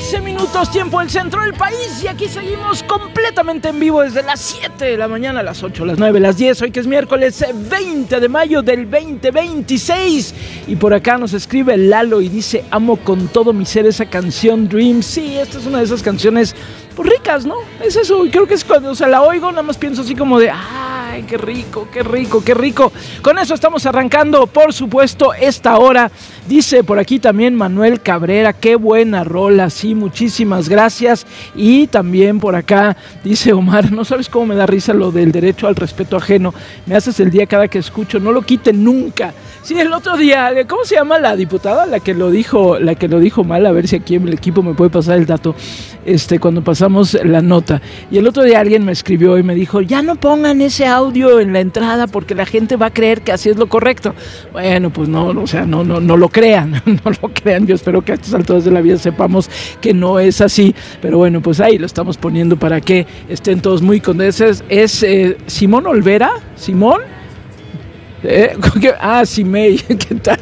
15 minutos, tiempo del centro del país, y aquí seguimos completamente en vivo desde las 7 de la mañana, a las 8, las 9, las 10, hoy que es miércoles 20 de mayo del 2026, y por acá nos escribe Lalo y dice: amo con todo mi ser esa canción Dreams. Sí, esta es una de esas canciones pues ricas, ¿no? Es eso, y creo que es cuando, la oigo, nada más pienso así como de: ay, qué rico, qué rico, qué rico. Con eso estamos arrancando, por supuesto, esta hora. Dice por aquí también Manuel Cabrera: qué buena rola, sí, muchísimas gracias. Y también por acá dice Omar: no sabes cómo me da risa lo del derecho al respeto ajeno, me haces el día cada que escucho, no lo quiten nunca. Sí, el otro día, ¿cómo se llama la diputada? La que lo dijo mal, a ver si aquí en el equipo me puede pasar el dato, cuando pasamos la nota. Y el otro día alguien me escribió y me dijo: ya no pongan ese audio en la entrada porque la gente va a creer que así es lo correcto. Bueno, pues no, o sea, no lo crean, no lo crean. Yo espero que a estas alturas de la vida sepamos que no es así. Pero bueno, pues ahí lo estamos poniendo para que estén todos muy contentos. Es Simón Olvera, Simón. Simei, ¿qué tal?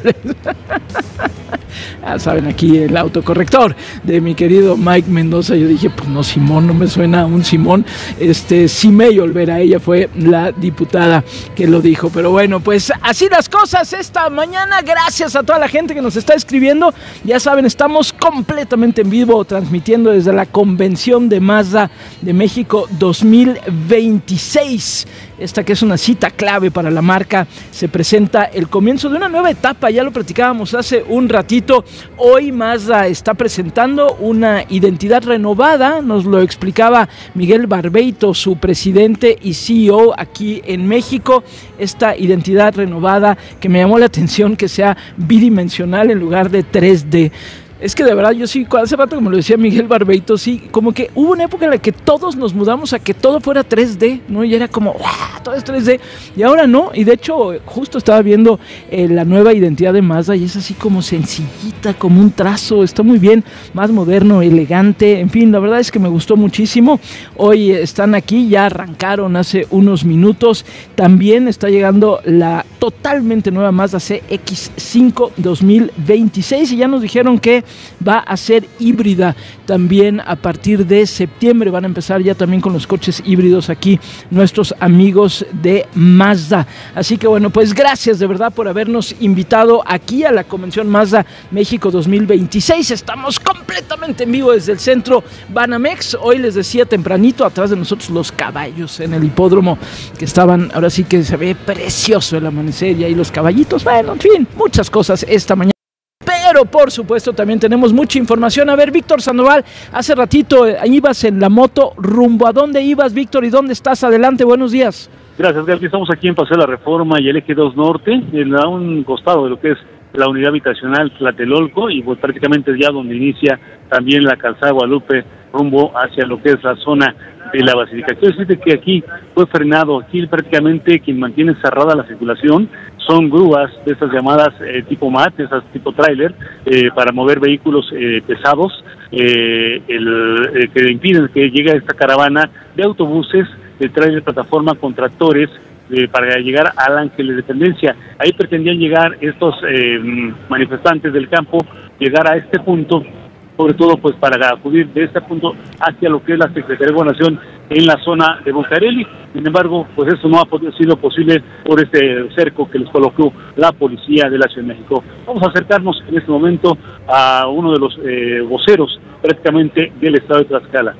Saben, aquí el autocorrector de mi querido Mike Mendoza. Yo dije, pues no, Simón, no me suena a un Simón. Simei Olvera, ella fue la diputada que lo dijo. Pero bueno, pues así las cosas esta mañana. Gracias a toda la gente que nos está escribiendo. Ya saben, estamos completamente en vivo, transmitiendo desde la Convención de Mazda de México 2026. Esta que es una cita clave para la marca. Se presenta el comienzo de una nueva etapa, ya lo platicábamos hace un ratito. Hoy Mazda está presentando una identidad renovada, nos lo explicaba Miguel Barbeito, su presidente y CEO aquí en México. Esta identidad renovada que me llamó la atención, que sea bidimensional en lugar de 3D. Es que de verdad yo sí, hace rato como lo decía Miguel Barbeito, sí, como que hubo una época en la que todos nos mudamos a que todo fuera 3D, ¿no? Y era como, ¡wow!, todo es 3D, y ahora no. Y de hecho, justo estaba viendo la nueva identidad de Mazda y es así como sencillita, como un trazo, está muy bien, más moderno, elegante, en fin, la verdad es que me gustó muchísimo. Hoy están aquí, ya arrancaron hace unos minutos. También está llegando la totalmente nueva Mazda CX-5 2026 y ya nos dijeron que va a ser híbrida también a partir de septiembre. Van a empezar ya también con los coches híbridos aquí nuestros amigos de Mazda. Así que bueno, pues gracias de verdad por habernos invitado aquí a la Convención Mazda México 2026. Estamos completamente en vivo desde el centro Banamex. Hoy les decía tempranito, atrás de nosotros los caballos en el hipódromo que estaban, ahora sí que se ve precioso el amanecer y ahí los caballitos. Bueno, en fin, muchas cosas esta mañana. Pero por supuesto también tenemos mucha información. A ver, Víctor Sandoval, hace ratito ibas en la moto, ¿rumbo a dónde ibas, Víctor, y dónde estás? Adelante, buenos días. Gracias, Gaby. Estamos aquí en Paseo de la Reforma y el Eje 2 Norte, a un costado de lo que es la unidad habitacional Tlatelolco, y pues prácticamente es ya donde inicia también la calzada Guadalupe rumbo hacia lo que es la zona de la Basílica. Quiero decirte que aquí fue frenado, aquí prácticamente quien mantiene cerrada la circulación son grúas de estas llamadas tipo MAT, esas tipo tráiler, para mover vehículos pesados, que impiden que llegue esta caravana de autobuses de tráiler plataforma con tractores para llegar al Ángel de Dependencia. Ahí pretendían llegar estos manifestantes del campo, llegar a este punto, sobre todo pues para acudir de este punto hacia lo que es la Secretaría de Gobernación en la zona de Bucareli. Sin embargo, pues eso no ha sido posible por este cerco que les colocó la policía de la Ciudad de México. Vamos a acercarnos en este momento a uno de los voceros prácticamente del estado de Tlaxcala.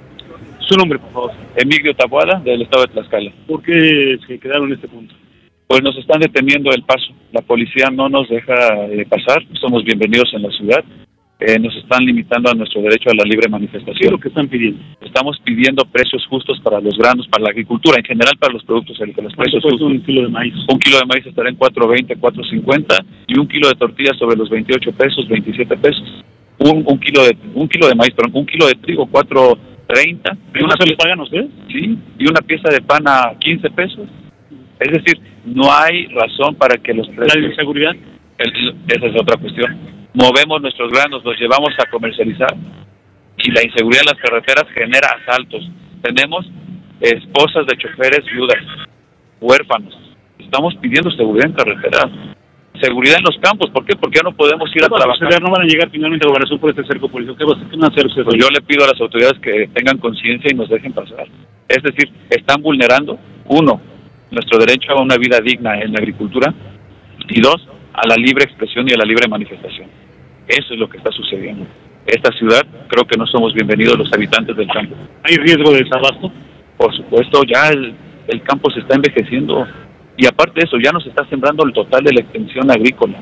Su nombre, por favor. Emilio Taboada, del estado de Tlaxcala. ¿Por qué se quedaron en este punto? Pues nos están deteniendo el paso. La policía no nos deja pasar. Somos bienvenidos en la ciudad. Nos están limitando a nuestro derecho a la libre manifestación. ¿Qué es lo que están pidiendo? Estamos pidiendo precios justos para los granos, para la agricultura, en general para los productos agrícolas. Precios justos. Un kilo de maíz. Un kilo de maíz estará en 4.20, 4.50 y un kilo de tortillas sobre los 28 pesos, 27 pesos. Un kilo de maíz, perdón, un kilo de trigo, 4.30. ¿Y una se le pagan a ustedes? Sí, y una pieza de pan a 15 pesos. Es decir, no hay razón para que los precios... ¿La inseguridad? Esa es otra cuestión. Movemos nuestros granos, los llevamos a comercializar y la inseguridad en las carreteras genera asaltos. Tenemos esposas de choferes viudas, huérfanos. Estamos pidiendo seguridad en carreteras. seguridad en los campos. ¿Por qué? Porque ya no podemos ir a trabajar. No van a llegar finalmente a gobernación por este cerco policial. ¿Qué van a hacer ustedes? Pues yo le pido a las autoridades que tengan conciencia y nos dejen pasar. Es decir, están vulnerando, uno, nuestro derecho a una vida digna en la agricultura, y dos, a la libre expresión y a la libre manifestación. Eso es lo que está sucediendo. Esta ciudad, creo que no somos bienvenidos los habitantes del campo. ¿Hay riesgo de desabasto? Por supuesto, ya el campo se está envejeciendo, y aparte de eso, ya nos está sembrando el total de la extensión agrícola.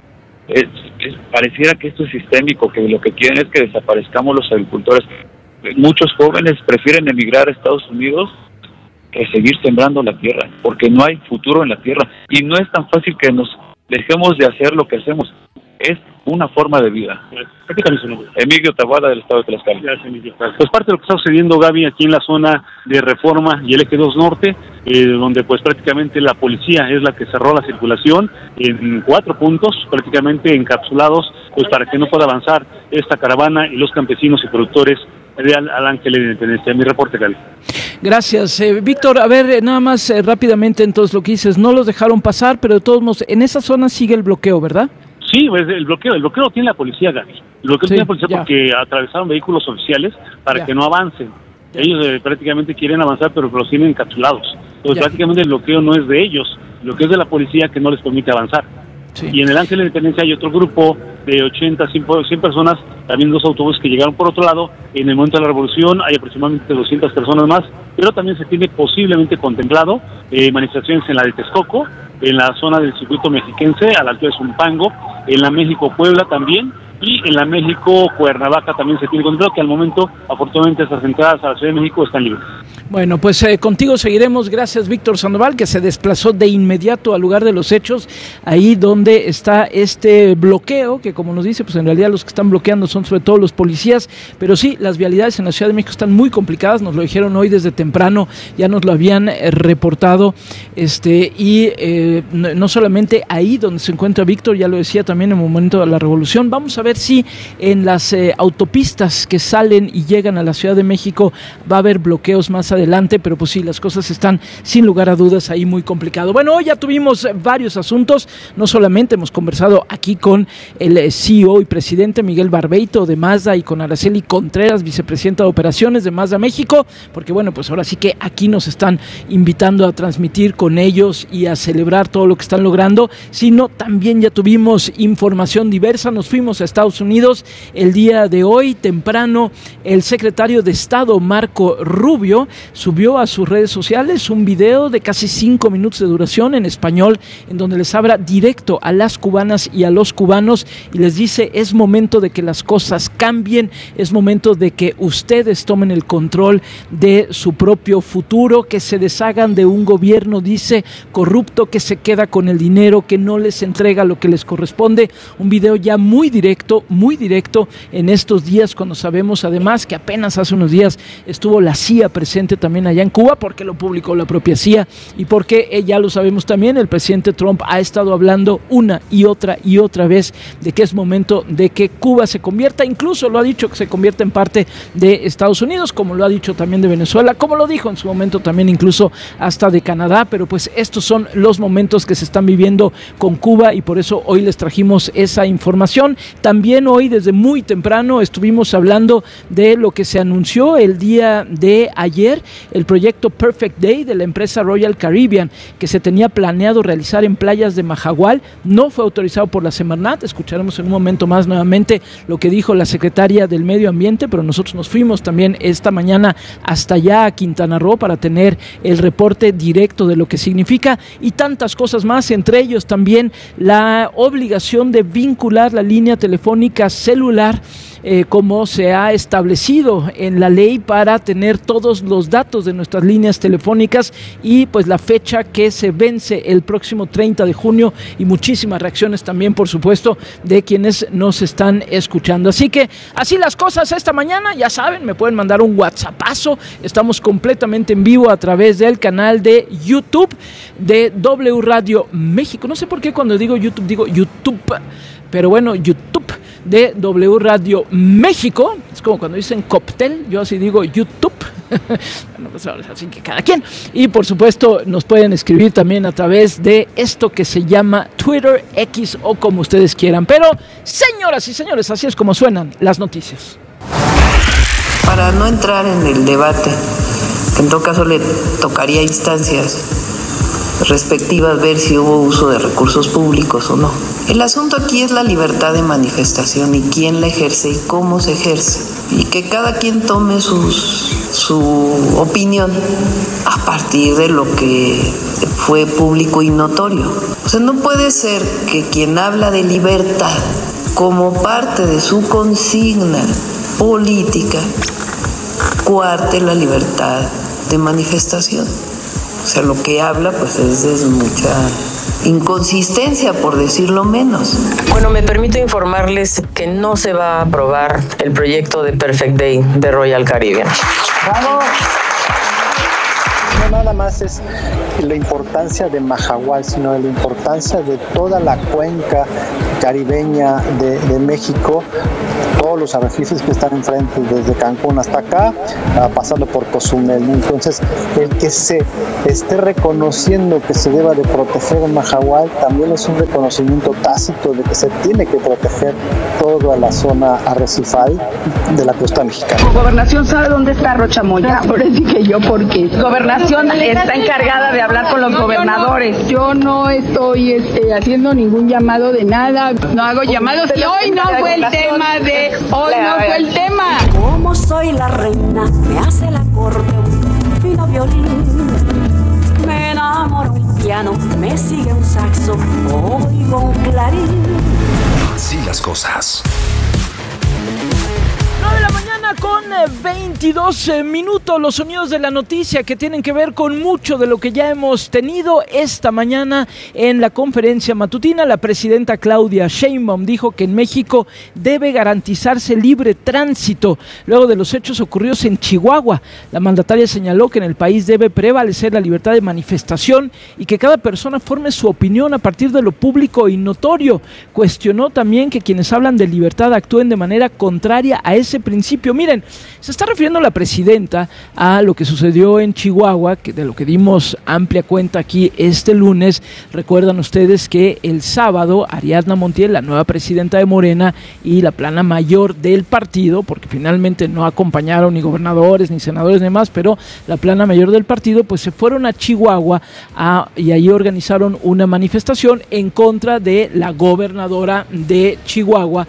Pareciera que esto es sistémico, que lo que quieren es que desaparezcamos los agricultores. Muchos jóvenes prefieren emigrar a Estados Unidos que seguir sembrando la tierra, porque no hay futuro en la tierra, y no es tan fácil que nos dejemos de hacer lo que hacemos. Es una forma de vida. Emilio Taboada, del estado de Tlaxcala. Gracias, Emilio. Pues parte de lo que está sucediendo, Gaby, aquí en la zona de Reforma y el Eje 2 Norte, donde pues prácticamente la policía es la que cerró la circulación en 4 puntos, prácticamente encapsulados, pues para que no pueda avanzar esta caravana y los campesinos y productores al Ángel de la Independencia. Mi reporte, Gaby. Gracias. Víctor, a ver, nada más rápidamente, entonces lo que dices, no los dejaron pasar, pero de todos modos, en esa zona sigue el bloqueo, ¿verdad? Sí, pues el bloqueo lo tiene la policía, Gaby. El bloqueo tiene la policía porque atravesaron vehículos oficiales para que no avancen. Ellos prácticamente quieren avanzar, pero los tienen encapsulados. Entonces prácticamente el bloqueo no es de ellos, lo que es de la policía que no les permite avanzar. Sí. Y en el Ángel de la Independencia hay otro grupo de 80, 100 personas, también 2 autobuses que llegaron por otro lado. En el momento de la revolución hay aproximadamente 200 personas más, pero también se tiene posiblemente contemplado manifestaciones en la de Texcoco, en la zona del circuito mexiquense, a la altura de Zumpango, en la México-Puebla también, y en la México-Cuernavaca también se tiene control, que al momento, afortunadamente, estas entradas a la Ciudad de México están libres. Bueno, pues contigo seguiremos. Gracias, Víctor Sandoval, que se desplazó de inmediato al lugar de los hechos, ahí donde está este bloqueo, que como nos dice, pues en realidad los que están bloqueando son sobre todo los policías, pero sí, las vialidades en la Ciudad de México están muy complicadas, nos lo dijeron hoy desde temprano, ya nos lo habían reportado, y no solamente ahí donde se encuentra Víctor, ya lo decía también en el momento de la revolución. Vamos a ver si en las autopistas que salen y llegan a la Ciudad de México va a haber bloqueos más adelante, pero pues sí, las cosas están sin lugar a dudas ahí muy complicado. Bueno, hoy ya tuvimos varios asuntos, no solamente hemos conversado aquí con el CEO y presidente Miguel Barbeito de Mazda y con Araceli Contreras, vicepresidenta de operaciones de Mazda México, porque bueno, pues ahora sí que aquí nos están invitando a transmitir con ellos y a celebrar todo lo que están logrando, sino también ya tuvimos información diversa. Nos fuimos a Estados Unidos el día de hoy temprano. El secretario de Estado Marco Rubio subió a sus redes sociales un video de casi 5 minutos de duración en español, en donde les habla directo a las cubanas y a los cubanos y les dice: es momento de que las cosas cambien, es momento de que ustedes tomen el control de su propio futuro, que se deshagan de un gobierno, dice, corrupto, que se queda con el dinero, que no les entrega lo que les corresponde. Un video ya muy directo en estos días, cuando sabemos además que apenas hace unos días estuvo la CIA presente también allá en Cuba, porque lo publicó la propia CIA y porque ya lo sabemos también, el presidente Trump ha estado hablando una y otra vez de que es momento de que Cuba se convierta, incluso lo ha dicho, que se convierta en parte de Estados Unidos, como lo ha dicho también de Venezuela, como lo dijo en su momento también incluso hasta de Canadá. Pero pues estos son los momentos que se están viviendo con Cuba y por eso hoy les trajimos esa información. También hoy desde muy temprano estuvimos hablando de lo que se anunció el día de ayer, el proyecto Perfect Day de la empresa Royal Caribbean, que se tenía planeado realizar en playas de Majagual, no fue autorizado por la Semarnat. Escucharemos en un momento más nuevamente lo que dijo la secretaria del Medio Ambiente, pero nosotros nos fuimos también esta mañana hasta allá a Quintana Roo para tener el reporte directo de lo que significa y tantas cosas más, entre ellos también la obligación de vincular la línea telefónica celular como se ha establecido en la ley para tener todos los datos de nuestras líneas telefónicas y pues la fecha que se vence el próximo 30 de junio y muchísimas reacciones también, por supuesto, de quienes nos están escuchando. Así que así las cosas esta mañana, ya saben, me pueden mandar un WhatsAppazo, estamos completamente en vivo a través del canal de YouTube de W Radio México. No sé por qué cuando digo YouTube, pero bueno, YouTube de W Radio México, es como cuando dicen cóctel, yo así digo YouTube Bueno, pues ahora así que cada quien. Y por supuesto nos pueden escribir también a través de esto que se llama Twitter, X o como ustedes quieran. Pero, señoras y señores, así es como suenan las noticias. Para no entrar en el debate, que en todo caso le tocaría instancias respectivas ver si hubo uso de recursos públicos o no. El asunto aquí es la libertad de manifestación y quién la ejerce y cómo se ejerce. Y que cada quien tome su opinión a partir de lo que fue público y notorio. O sea, no puede ser que quien habla de libertad como parte de su consigna política coarte la libertad de manifestación. O sea, lo que habla pues es mucha inconsistencia, por decirlo menos. Bueno, me permito informarles que no se va a aprobar el proyecto de Perfect Day de Royal Caribbean. ¡Vamos! No nada más es la importancia de Mahahual, sino la importancia de toda la cuenca caribeña de México, todos los arrecifes que están enfrente, desde Cancún hasta acá, pasando por Cozumel. Entonces, el que se esté reconociendo que se deba de proteger Mahahual también es un reconocimiento tácito de que se tiene que proteger toda la zona arrecifal de la costa mexicana. Gobernación sabe dónde está Rocha Moya. Ahora sí que yo, porque Gobernación está encargada de hablar con los gobernadores. Yo no estoy haciendo ningún llamado de nada. No hago llamados y hoy no fue el tema de... Hoy no fue el tema. Como soy la reina, me hace la corte un fino violín. Me enamoro el piano, me sigue un saxo, oigo un clarín. Así las cosas. 9 de la mañana con 22 minutos, los sonidos de la noticia que tienen que ver con mucho de lo que ya hemos tenido esta mañana en la conferencia matutina. La presidenta Claudia Sheinbaum dijo que en México debe garantizarse libre tránsito luego de los hechos ocurridos en Chihuahua. La mandataria señaló que en el país debe prevalecer la libertad de manifestación y que cada persona forme su opinión a partir de lo público y notorio. Cuestionó también que quienes hablan de libertad actúen de manera contraria a ese principio. Miren, se está refiriendo la presidenta a lo que sucedió en Chihuahua, que de lo que dimos amplia cuenta aquí este lunes. Recuerdan ustedes que el sábado Ariadna Montiel, la nueva presidenta de Morena y la plana mayor del partido, porque finalmente no acompañaron ni gobernadores ni senadores ni demás, pero la plana mayor del partido, pues se fueron a Chihuahua y allí organizaron una manifestación en contra de la gobernadora de Chihuahua,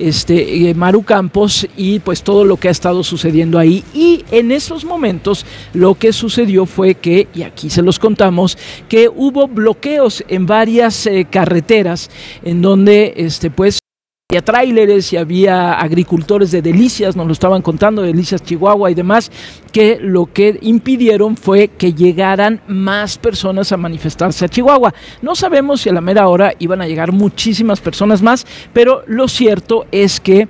Maru Campos, y pues todo lo que ha estado sucediendo ahí. Y en esos momentos lo que sucedió fue que, y aquí se los contamos, que hubo bloqueos en varias carreteras en donde pues había tráileres y había agricultores de Delicias, nos lo estaban contando, Delicias Chihuahua y demás, que lo que impidieron fue que llegaran más personas a manifestarse a Chihuahua. No sabemos si a la mera hora iban a llegar muchísimas personas más, pero lo cierto es que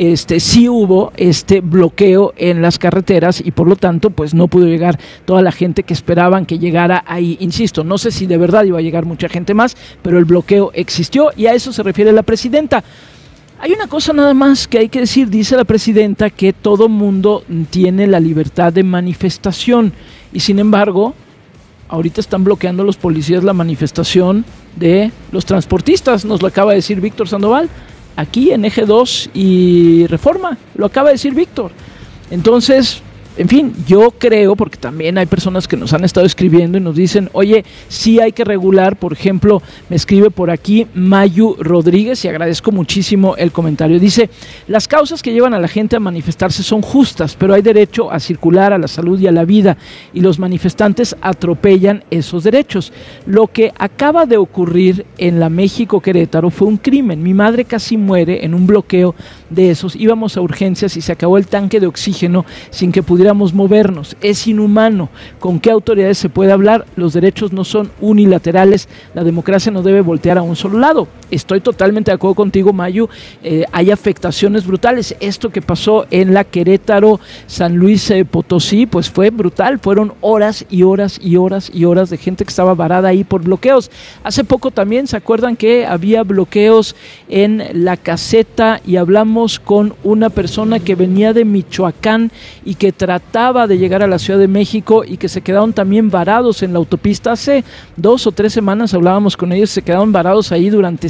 sí hubo bloqueo en las carreteras y por lo tanto pues no pudo llegar toda la gente que esperaban que llegara ahí. Insisto, no sé si de verdad iba a llegar mucha gente más, pero el bloqueo existió y a eso se refiere la presidenta. Hay una cosa nada más que hay que decir, dice la presidenta, que todo mundo tiene la libertad de manifestación y sin embargo, ahorita están bloqueando los policías la manifestación de los transportistas, nos lo acaba de decir Víctor Sandoval, aquí en Eje 2 y Reforma, lo acaba de decir Víctor. Entonces, en fin, yo creo, porque también hay personas que nos han estado escribiendo y nos dicen, oye, sí hay que regular. Por ejemplo, me escribe por aquí Mayu Rodríguez y agradezco muchísimo el comentario. Dice, las causas que llevan a la gente a manifestarse son justas, pero hay derecho a circular, a la salud y a la vida, y los manifestantes atropellan esos derechos. Lo que acaba de ocurrir en la México Querétaro fue un crimen. Mi madre casi muere en un bloqueo de esos. Íbamos a urgencias y se acabó el tanque de oxígeno sin que pudiéramos movernos. Es inhumano. ¿Con qué autoridades se puede hablar? Los derechos no son unilaterales. La democracia no debe voltear a un solo lado. Estoy totalmente de acuerdo contigo, Mayu. Hay afectaciones brutales. Esto que pasó en la Querétaro, San Luis Potosí, pues fue brutal. Fueron horas y horas y horas y horas de gente que estaba varada ahí por bloqueos. Hace poco también, ¿se acuerdan que había bloqueos en La Caseta? Y hablamos platicamos con una persona que venía de Michoacán y que trataba de llegar a la Ciudad de México y que se quedaron también varados en la autopista. Hace 2 o 3 semanas hablábamos con ellos, se quedaron varados ahí durante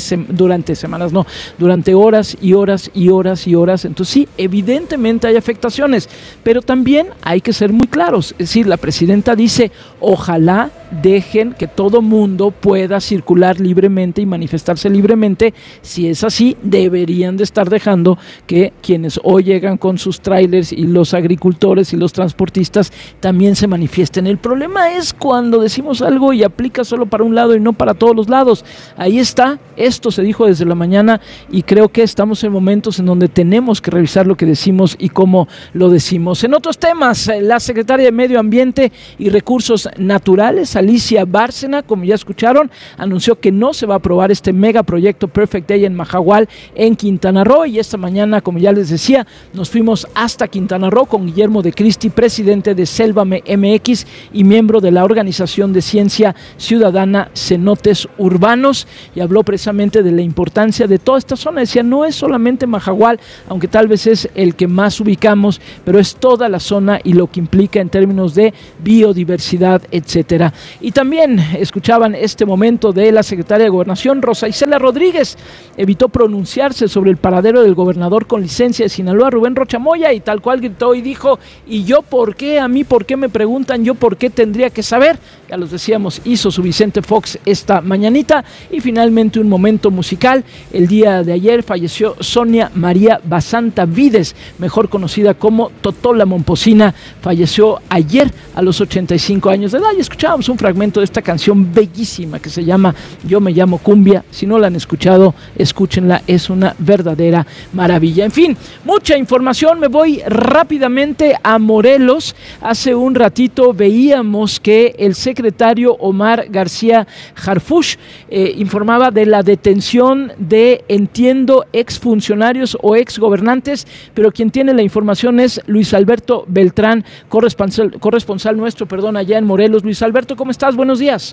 horas y horas y horas y horas. Entonces sí, evidentemente hay afectaciones, pero también hay que ser muy claros. Es decir, la presidenta dice, ojalá dejen que todo mundo pueda circular libremente y manifestarse libremente. Si es así, deberían de estar dejando que quienes hoy llegan con sus trailers y los agricultores y los transportistas también se manifiesten. El problema es cuando decimos algo y aplica solo para un lado y no para todos los lados. Ahí está, esto se dijo desde la mañana y creo que estamos en momentos en donde tenemos que revisar lo que decimos y cómo lo decimos. En otros temas, la secretaria de Medio Ambiente y Recursos Naturales, Alicia Bárcena, como ya escucharon, anunció que no se va a aprobar este megaproyecto Perfect Day en Mahahual, en Quintana Roo, y esta mañana, como ya les decía, nos fuimos hasta Quintana Roo con Guillermo de Cristi, presidente de Sélvame MX y miembro de la Organización de Ciencia Ciudadana Cenotes Urbanos, y habló precisamente de la importancia de toda esta zona. Decía, no es solamente Mahahual, aunque tal vez es el que más ubicamos, pero es toda la zona y lo que implica en términos de biodiversidad, etcétera. Y también escuchaban este momento de la secretaria de Gobernación, Rosa Isela Rodríguez. Evitó pronunciarse sobre el paradero del gobernador con licencia de Sinaloa, Rubén Rocha Moya, y tal cual gritó y dijo, ¿y yo por qué? A mí, ¿por qué me preguntan? ¿Yo por qué tendría que saber? Ya los decíamos, hizo su Vicente Fox esta mañanita. Y finalmente un momento musical. El día de ayer falleció Sonia María Basanta Vides, mejor conocida como Totó la Momposina. Falleció ayer a los 85 años de edad, y escuchábamos un fragmento de esta canción bellísima que se llama Yo me llamo Cumbia. Si no la han escuchado, escúchenla, es una verdadera maravilla. En fin, mucha información. Me voy rápidamente a Morelos. Hace un ratito veíamos que el secretario Omar García Harfuch informaba de la detención de, entiendo, exfuncionarios o exgobernantes, pero quien tiene la información es Luis Alberto Beltrán, corresponsal nuestro, allá en Morelos. Luis Alberto, ¿cómo estás? Buenos días.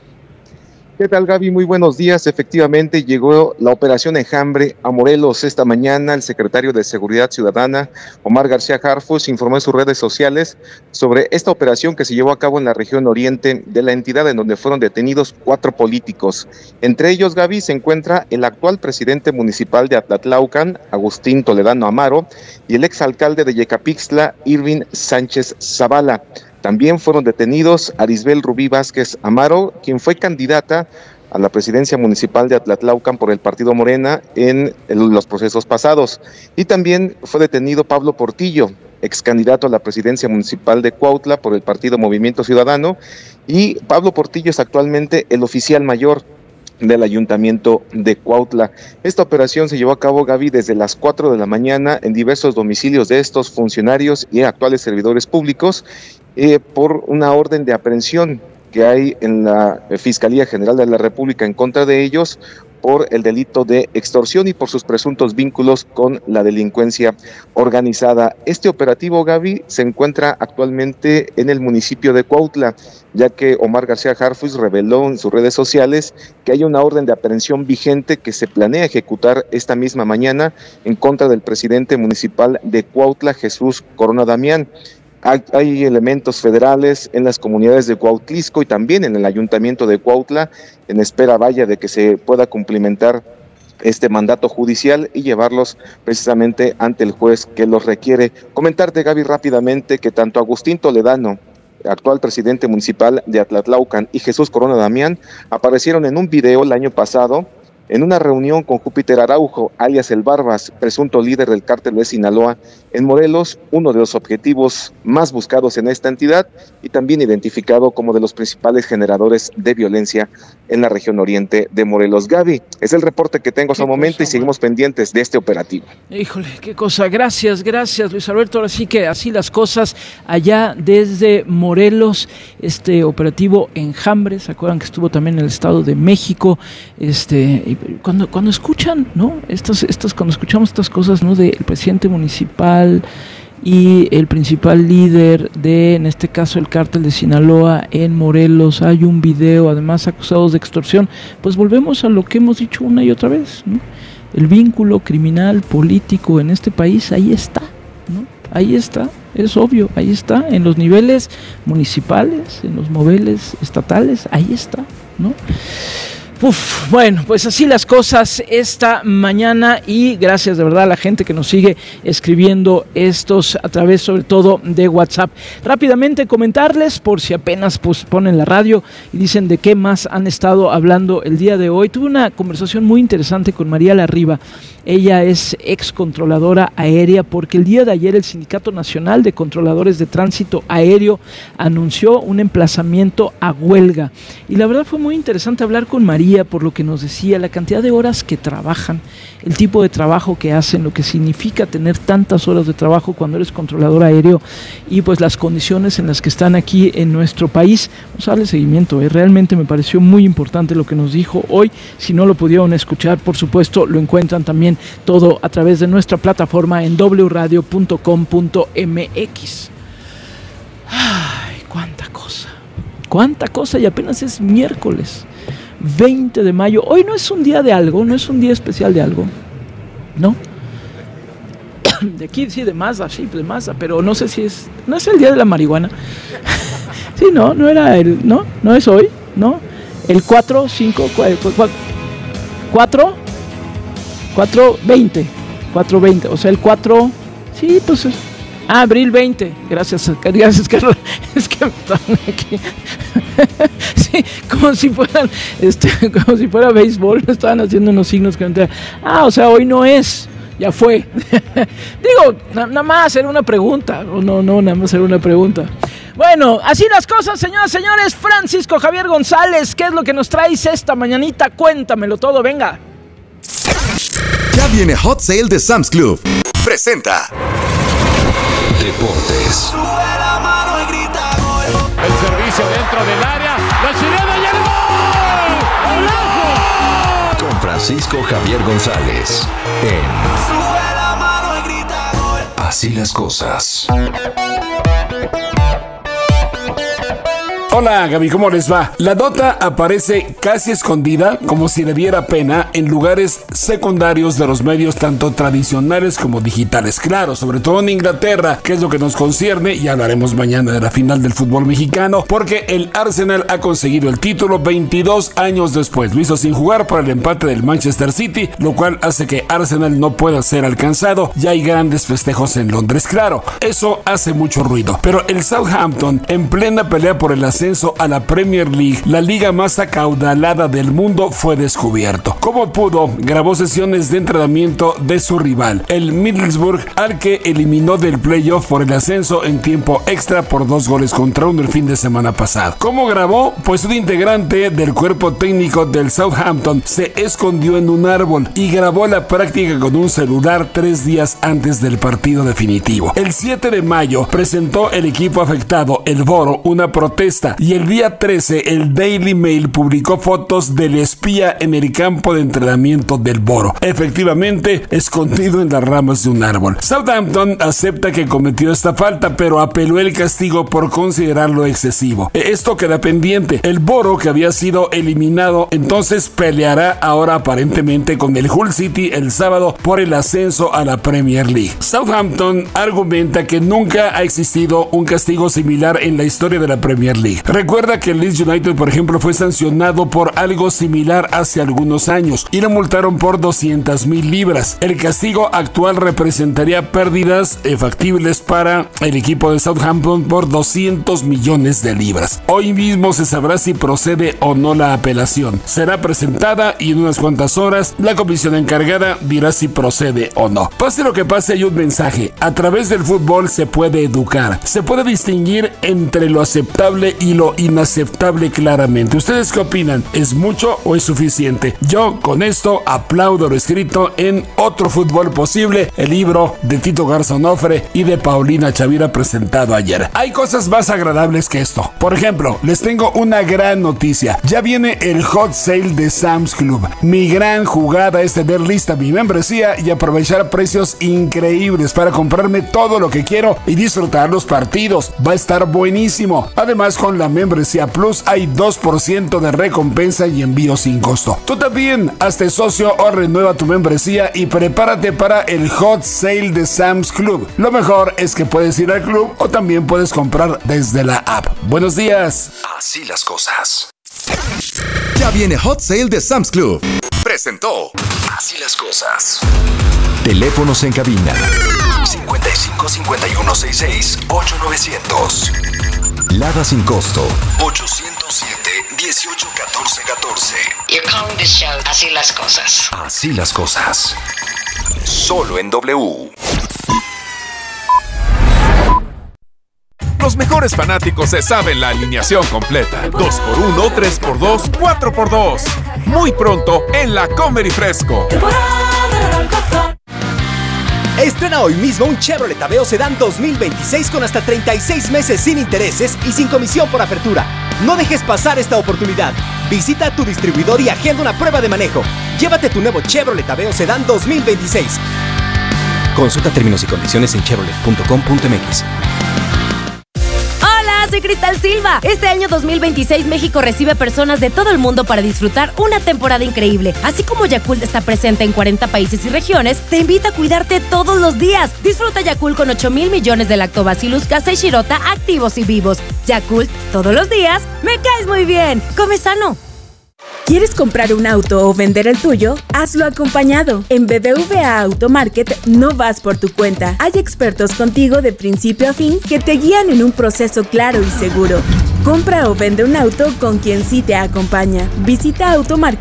¿Qué tal, Gaby? Muy buenos días. Efectivamente, llegó la Operación Enjambre a Morelos esta mañana. El secretario de Seguridad Ciudadana, Omar García Harfuch, informó en sus redes sociales sobre esta operación que se llevó a cabo en la región oriente de la entidad, en donde fueron detenidos 4 políticos. Entre ellos, Gaby, se encuentra el actual presidente municipal de Atlatlaucan, Agustín Toledano Amaro, y el exalcalde de Yecapixtla, Irving Sánchez Zavala. También fueron detenidos Arisbel Rubí Vázquez Amaro, quien fue candidata a la presidencia municipal de Atlatlaucan por el partido Morena en los procesos pasados. Y también fue detenido Pablo Portillo, ex candidato a la presidencia municipal de Cuautla por el partido Movimiento Ciudadano. Y Pablo Portillo es actualmente el oficial mayor del Ayuntamiento de Cuautla. Esta operación se llevó a cabo, Gaby, desde las 4 de la mañana en diversos domicilios de estos funcionarios y actuales servidores públicos, por una orden de aprehensión que hay en la Fiscalía General de la República en contra de ellos por el delito de extorsión y por sus presuntos vínculos con la delincuencia organizada. Este operativo, Gaby, se encuentra actualmente en el municipio de Cuautla, ya que Omar García Harfuch reveló en sus redes sociales que hay una orden de aprehensión vigente que se planea ejecutar esta misma mañana en contra del presidente municipal de Cuautla, Jesús Corona Damián. Hay elementos federales en las comunidades de Cuautlisco y también en el ayuntamiento de Cuautla, en espera de que se pueda cumplimentar este mandato judicial y llevarlos precisamente ante el juez que los requiere. Comentarte, Gaby, rápidamente que tanto Agustín Toledano, actual presidente municipal de Atlatlaucan, y Jesús Corona Damián aparecieron en un video el año pasado en una reunión con Júpiter Araujo, alias El Barbas, presunto líder del cártel de Sinaloa en Morelos, uno de los objetivos más buscados en esta entidad y también identificado como de los principales generadores de violencia en la región oriente de Morelos. Gaby, es el reporte que tengo hasta el momento y seguimos pendientes de este operativo. Híjole, qué cosa. Gracias, Luis Alberto. Ahora sí que así las cosas allá desde Morelos, este operativo Enjambre. ¿Se acuerdan que estuvo también en el Estado de México? Cuando escuchan, ¿no? Cuando escuchamos estas cosas, ¿no? Del presidente municipal y el principal líder de, en este caso, el cártel de Sinaloa en Morelos, hay un video, además acusados de extorsión, pues volvemos a lo que hemos dicho una y otra vez, ¿no? El vínculo criminal político en este país, ahí está, ¿no? Ahí está, es obvio, ahí está, en los niveles municipales, en los niveles estatales, ahí está, ¿no? Bueno, pues así las cosas esta mañana, y gracias de verdad a la gente que nos sigue escribiendo estos a través sobre todo de WhatsApp. Rápidamente comentarles, por si apenas ponen la radio y dicen de qué más han estado hablando el día de hoy. Tuve una conversación muy interesante con María Larriba. Ella es ex controladora aérea, porque el día de ayer el Sindicato Nacional de Controladores de Tránsito Aéreo anunció un emplazamiento a huelga. Y la verdad fue muy interesante hablar con María, por lo que nos decía, la cantidad de horas que trabajan, el tipo de trabajo que hacen, lo que significa tener tantas horas de trabajo cuando eres controlador aéreo, y pues las condiciones en las que están aquí en nuestro país. Vamos a darle seguimiento, realmente me pareció muy importante lo que nos dijo hoy. Si no lo pudieron escuchar, por supuesto lo encuentran también todo a través de nuestra plataforma en wradio.com.mx. Ay, cuánta cosa, y apenas es miércoles 20 de mayo. Hoy no es un día de algo, no es un día especial de algo, ¿no? De aquí, sí, de Mazda, pero no sé si es, no es el día de la marihuana. Sí, no era no es hoy, ¿no? El 4-20, o sea, el 4, sí, pues abril 20, gracias Carlos, es que están aquí, sí, como si fuera béisbol, me estaban haciendo unos signos que no te... o sea, hoy no es, ya fue. Digo, nada más era una pregunta, nada más era una pregunta. Bueno, así las cosas, señoras y señores. Francisco Javier González, ¿qué es lo que nos traes esta mañanita? Cuéntamelo todo, venga. Ya viene Hot Sale de Sam's Club. Presenta Deportes. El servicio dentro del área, la chilena y el gol. Con Francisco Javier González en Así las cosas. Hola Gaby, ¿cómo les va? La nota aparece casi escondida, como si le diera pena, en lugares secundarios de los medios tanto tradicionales como digitales. Claro, sobre todo en Inglaterra, que es lo que nos concierne, y hablaremos mañana de la final del fútbol mexicano, porque el Arsenal ha conseguido el título 22 años después. Lo hizo sin jugar por el empate del Manchester City, lo cual hace que Arsenal no pueda ser alcanzado. Ya hay grandes festejos en Londres, claro, eso hace mucho ruido. Pero el Southampton, en plena pelea por el ascenso a la Premier League, la liga más acaudalada del mundo, fue descubierto. ¿Cómo pudo? Grabó sesiones de entrenamiento de su rival, el Middlesbrough, al que eliminó del playoff por el ascenso en tiempo extra por 2-1 el fin de semana pasado. ¿Cómo grabó? Pues un integrante del cuerpo técnico del Southampton se escondió en un árbol y grabó la práctica con un celular 3 días antes del partido definitivo. El 7 de mayo presentó el equipo afectado, el Boro, una protesta, y el día 13 el Daily Mail publicó fotos del espía en el campo de entrenamiento del Boro, efectivamente escondido en las ramas de un árbol. Southampton acepta que cometió esta falta, pero apeló el castigo por considerarlo excesivo. Esto queda pendiente. El Boro, que había sido eliminado, entonces peleará ahora aparentemente con el Hull City el sábado por el ascenso a la Premier League. Southampton argumenta que nunca ha existido un castigo similar en la historia de la Premier League. Recuerda que el Leeds United, por ejemplo, fue sancionado por algo similar hace algunos años y lo multaron por 200,000 libras. El castigo actual representaría pérdidas factibles para el equipo de Southampton por 200 millones de libras. Hoy mismo se sabrá si procede o no la apelación. Será presentada y en unas cuantas horas la comisión encargada dirá si procede o no. Pase lo que pase, hay un mensaje. A través del fútbol se puede educar. Se puede distinguir entre lo aceptable y lo inaceptable claramente. ¿Ustedes qué opinan? ¿Es mucho o es suficiente? Yo con esto aplaudo lo escrito en Otro Fútbol Posible, el libro de Tito Garza Onofre y de Paulina Chavira, presentado ayer. Hay cosas más agradables que esto. Por ejemplo, les tengo una gran noticia. Ya viene el Hot Sale de Sam's Club. Mi gran jugada es tener lista mi membresía y aprovechar precios increíbles para comprarme todo lo que quiero y disfrutar los partidos. Va a estar buenísimo. Además, con la membresía Plus hay 2% de recompensa y envío sin costo. Tú también, hazte socio o renueva tu membresía y prepárate para el Hot Sale de Sam's Club. Lo mejor es que puedes ir al club o también puedes comprar desde la app. Buenos días. Así las cosas. Ya viene Hot Sale de Sam's Club. Presentó Así las cosas. Teléfonos en cabina 55 51 66 8900. Lada sin costo 807 18 14 14. You're calling this show Así las cosas. Así las cosas. Solo en W. Los mejores fanáticos se saben la alineación completa. 2x1, 3x2, 4x2. Muy pronto en la Comer y Fresco. Estrena hoy mismo un Chevrolet Aveo Sedán 2026 con hasta 36 meses sin intereses y sin comisión por apertura. No dejes pasar esta oportunidad. Visita tu distribuidor y agenda una prueba de manejo. Llévate tu nuevo Chevrolet Aveo Sedán 2026. Consulta términos y condiciones en chevrolet.com.mx. Soy Cristal Silva. Este año 2026 México recibe personas de todo el mundo para disfrutar una temporada increíble. Así como Yakult está presente en 40 países y regiones, te invita a cuidarte todos los días. Disfruta Yakult con 8,000 millones de Lactobacillus casei shirota activos y vivos. Yakult, todos los días, me caes muy bien. Come sano. ¿Quieres comprar un auto o vender el tuyo? Hazlo acompañado. En BBVA Automarket no vas por tu cuenta. Hay expertos contigo de principio a fin que te guían en un proceso claro y seguro. Compra o vende un auto con quien sí te acompaña. Visita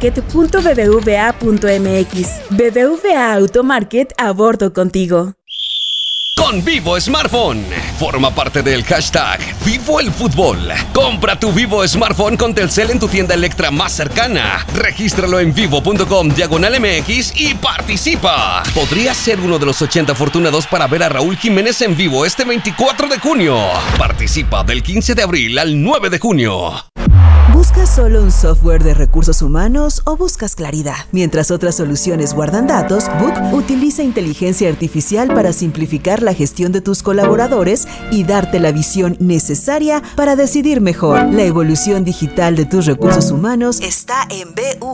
automarket.bbva.mx. BBVA Automarket, a bordo contigo. Con Vivo Smartphone. Forma parte del hashtag Vivo el Fútbol. Compra tu Vivo Smartphone con Telcel en tu tienda Electra más cercana. Regístralo en vivo.com/MX y participa. Podrías ser uno de los 80 afortunados para ver a Raúl Jiménez en vivo este 24 de junio. Participa del 15 de abril al 9 de junio. ¿Buscas solo un software de recursos humanos o buscas claridad? Mientras otras soluciones guardan datos, Book utiliza inteligencia artificial para simplificar la gestión de tus colaboradores y darte la visión necesaria para decidir mejor. La evolución digital de tus recursos humanos está en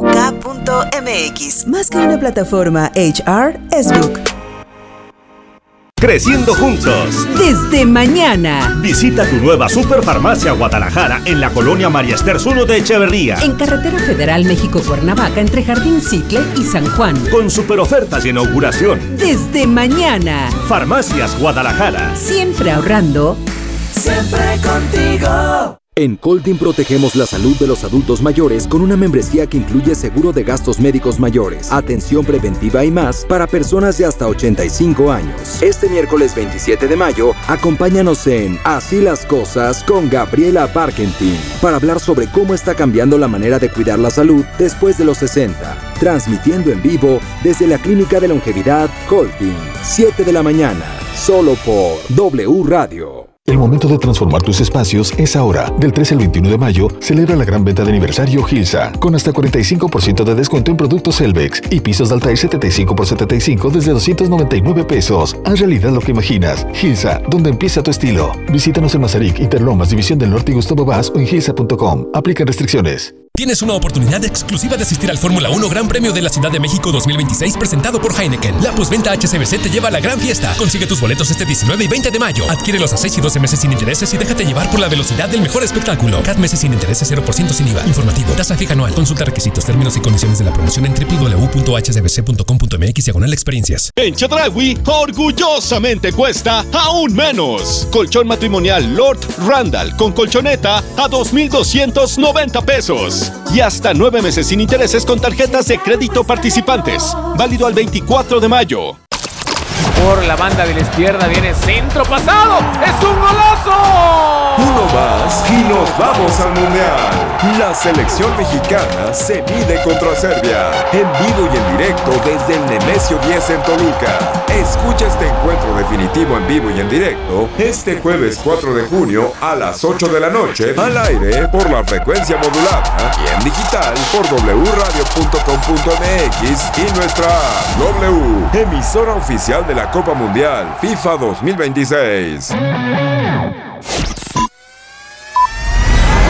buk.mx. Más que una plataforma, HR es Book. Creciendo juntos. Desde mañana. Visita tu nueva Superfarmacia Guadalajara en la colonia María Esther 1 de Echeverría. En Carretera Federal México-Cuernavaca entre Jardín Cicle y San Juan. Con super ofertas de inauguración. Desde mañana. Farmacias Guadalajara. Siempre ahorrando. Siempre contigo. En Coltin protegemos la salud de los adultos mayores con una membresía que incluye seguro de gastos médicos mayores, atención preventiva y más para personas de hasta 85 años. Este miércoles 27 de mayo, acompáñanos en Así las cosas con Gabriela Barkentin para hablar sobre cómo está cambiando la manera de cuidar la salud después de los 60. Transmitiendo en vivo desde la Clínica de Longevidad Coltin, 7 de la mañana, solo por W Radio. El momento de transformar tus espacios es ahora. Del 13 al 21 de mayo, celebra la gran venta de aniversario Gilsa, con hasta 45% de descuento en productos Elvex y pisos de Altair 75 por 75 desde 299 pesos. Haz realidad lo que imaginas. Gilsa, donde empieza tu estilo. Visítanos en Mazarik, Interlomas, División del Norte y Gustavo Vaz o en gilsa.com. Aplican restricciones. Tienes una oportunidad exclusiva de asistir al Fórmula 1 Gran Premio de la Ciudad de México 2026 presentado por Heineken. La postventa HSBC te lleva a la gran fiesta. Consigue tus boletos este 19 y 20 de mayo. Adquiérelos a 6 y 12 meses sin intereses y déjate llevar por la velocidad del mejor espectáculo. CAT meses sin intereses 0% sin IVA. Informativo. Tasa fija anual. Consulta requisitos, términos y condiciones de la promoción en www.hsbc.com.mx/experiencias. En Chedraui, orgullosamente cuesta aún menos. Colchón matrimonial Lord Randall con colchoneta a 2,290 pesos. Y hasta 9 meses sin intereses con tarjetas de crédito participantes. Válido al 24 de mayo. Por la banda de la izquierda viene centro pasado. ¡Es un golazo! Uno más y nos vamos al Mundial. La selección mexicana se mide contra Serbia. En vivo y en directo desde el Nemesio 10 en Toluca. Escucha este encuentro definitivo en vivo y en directo este jueves 4 de junio a las 8 de la noche al aire por la frecuencia modulada y en digital por wradio.com.mx y nuestra W, emisora oficial de la Copa Mundial FIFA 2026.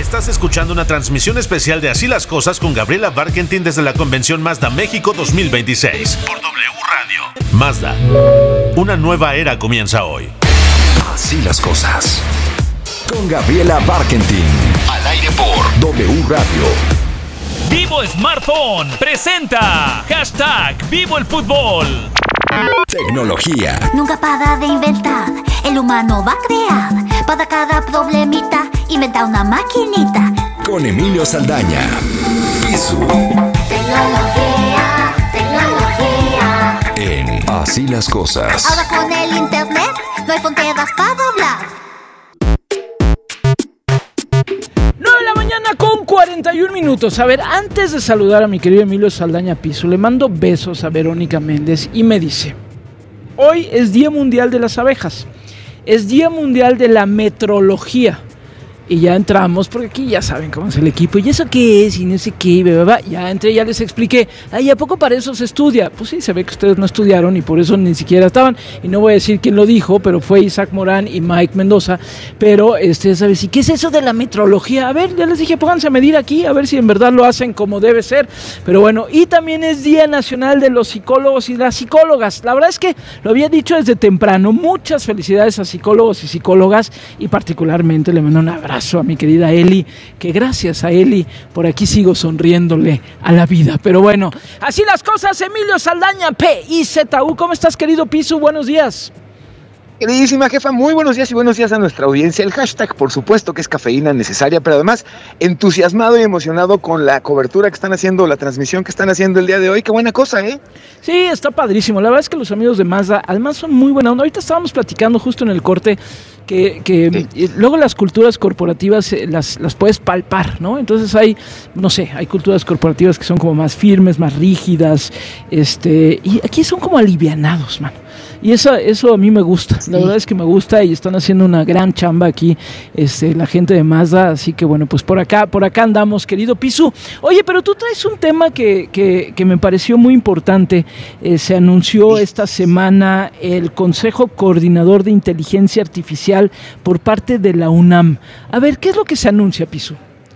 Estás escuchando una transmisión especial de Así las Cosas con Gabriela Barkentin desde la Convención Mazda México 2026 por W Radio. Mazda, una nueva era comienza hoy. Así las Cosas con Gabriela Barkentin, al aire por W Radio. Vivo Smartphone presenta #Vivo el Fútbol. Tecnología. Nunca para de inventar, el humano va a crear. Para cada problemita, inventa una maquinita. Con Emilio Saldaña. Pisu. Tecnología, tecnología. En Así las Cosas. Ahora con el internet, no hay fronteras para doblar. 9 de la mañana con 41 minutos. A ver, antes de saludar a mi querido Emilio Saldaña Piso, le mando besos a Verónica Méndez y me dice: hoy es Día Mundial de las Abejas, es Día Mundial de la Metrología. Y ya entramos, porque aquí ya saben cómo es el equipo, y eso qué es, y no sé qué, ya entré, ya les expliqué. Ay, ¿a poco para eso se estudia? Pues sí, se ve que ustedes no estudiaron y por eso ni siquiera estaban, y no voy a decir quién lo dijo, pero fue Isaac Morán y Mike Mendoza. Pero, ¿sabes? ¿Y qué es eso de la metrología? A ver, ya les dije, pónganse a medir aquí, a ver si en verdad lo hacen como debe ser. Pero bueno, y también es Día Nacional de los Psicólogos y las Psicólogas. La verdad es que lo había dicho desde temprano. Muchas felicidades a psicólogos y psicólogas, y particularmente le mando un abrazo a mi querida Eli, que gracias a Eli por aquí sigo sonriéndole a la vida. Pero bueno, así las cosas. Emilio Saldaña, PIZU. ¿Cómo estás, querido Pisu? Buenos días. Queridísima jefa, muy buenos días y buenos días a nuestra audiencia. El hashtag, por supuesto, que es cafeína necesaria, pero además entusiasmado y emocionado con la cobertura que están haciendo, la transmisión que están haciendo el día de hoy. Qué buena cosa, ¿eh? Sí, está padrísimo. La verdad es que los amigos de Mazda, además, son muy buena onda. Ahorita estábamos platicando justo en el corte que luego las culturas corporativas las puedes palpar, ¿no? Entonces hay culturas corporativas que son como más firmes, más rígidas, y aquí son como alivianados, mano. Y eso a mí me gusta, la verdad es que me gusta, y están haciendo una gran chamba aquí la gente de Mazda, así que bueno, pues por acá andamos, querido Pisu. Oye, pero tú traes un tema que me pareció muy importante. Se anunció esta semana el Consejo Coordinador de Inteligencia Artificial por parte de la UNAM. A ver, ¿qué es lo que se anuncia, Pisu?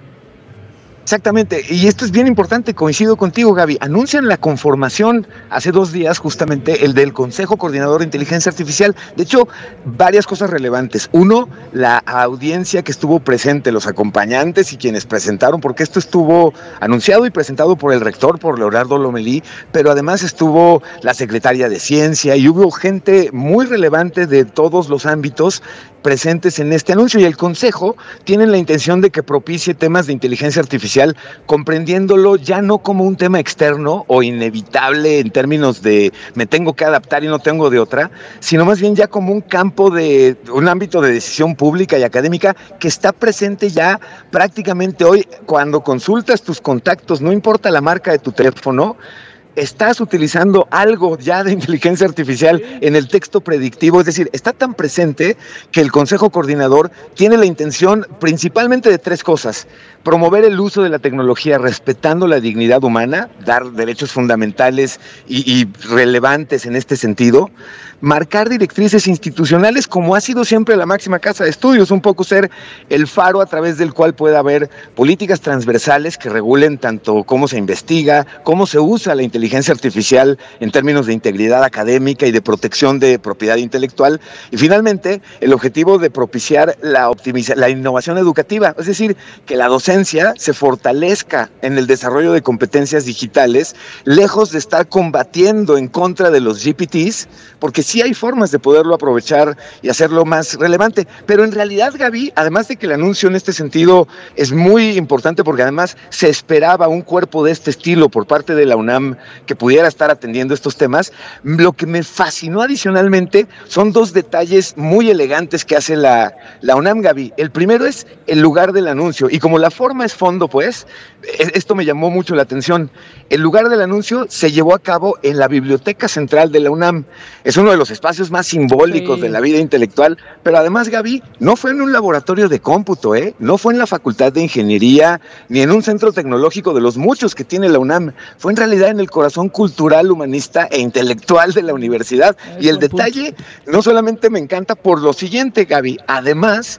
Exactamente, y esto es bien importante, coincido contigo, Gaby. Anuncian la conformación hace 2 días, justamente, el del Consejo Coordinador de Inteligencia Artificial. De hecho, varias cosas relevantes. Uno, la audiencia que estuvo presente, los acompañantes y quienes presentaron, porque esto estuvo anunciado y presentado por el rector, por Leonardo Lomelí, pero además estuvo la secretaria de Ciencia y hubo gente muy relevante de todos los ámbitos presentes en este anuncio, y el Consejo tiene la intención de que propicie temas de inteligencia artificial, comprendiéndolo ya no como un tema externo o inevitable en términos de me tengo que adaptar y no tengo de otra, sino más bien ya como un campo de un ámbito de decisión pública y académica que está presente ya prácticamente hoy. Cuando consultas tus contactos, no importa la marca de tu teléfono, estás utilizando algo ya de inteligencia artificial en el texto predictivo. Es decir, está tan presente que el Consejo Coordinador tiene la intención principalmente de 3 cosas: promover el uso de la tecnología respetando la dignidad humana, dar derechos fundamentales y relevantes en este sentido, marcar directrices institucionales como ha sido siempre la máxima casa de estudios, un poco ser el faro a través del cual pueda haber políticas transversales que regulen tanto cómo se investiga, cómo se usa la inteligencia artificial en términos de integridad académica y de protección de propiedad intelectual, y finalmente el objetivo de propiciar la innovación educativa, es decir, que la docencia se fortalezca en el desarrollo de competencias digitales, lejos de estar combatiendo en contra de los GPTs, porque sí hay formas de poderlo aprovechar y hacerlo más relevante. Pero en realidad, Gaby, además de que el anuncio en este sentido es muy importante, porque además se esperaba un cuerpo de este estilo por parte de la UNAM que pudiera estar atendiendo estos temas, lo que me fascinó adicionalmente son 2 detalles muy elegantes que hace la UNAM, Gaby. El primero es el lugar del anuncio, y como la forma es fondo, pues, esto me llamó mucho la atención. El lugar del anuncio se llevó a cabo en la Biblioteca Central de la UNAM. Es uno de los espacios más simbólicos de la vida intelectual, pero además, Gaby, no fue en un laboratorio de cómputo, no fue en la Facultad de Ingeniería, ni en un centro tecnológico de los muchos que tiene la UNAM. Fue en realidad en el corazón cultural, humanista e intelectual de la universidad. Y el detalle no solamente me encanta por lo siguiente, Gaby, además